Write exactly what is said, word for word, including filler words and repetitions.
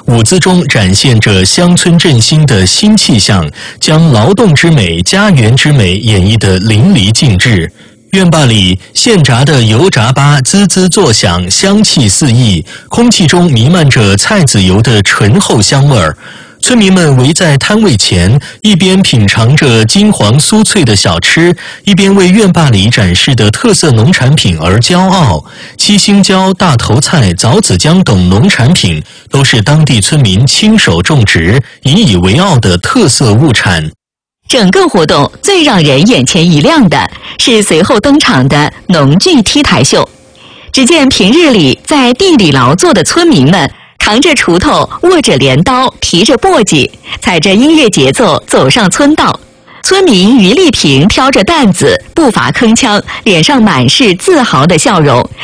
舞姿中展现着乡村振兴的新气象，将劳动之美、家园之美演绎得淋漓尽致。院坝里现炸的油炸粑滋滋作响，香气四溢，空气中弥漫着菜籽油的醇厚香味儿。村民们围在摊位前，一边品尝着金黄酥脆的小吃，一边为院坝里展示的特色农产品而骄傲。七星椒、大头菜、枣子姜等农产品都是当地村民亲手种植、引以为傲的特色物产。 整个活动最让人眼前一亮的是随后登场的农具踢台秀。只见平日里在地里劳作的村民们扛着锄头，握着镰刀，提着簸箕，踩着音乐节奏走上村道。村民于丽萍挑着担子，步伐铿锵，脸上满是自豪的笑容，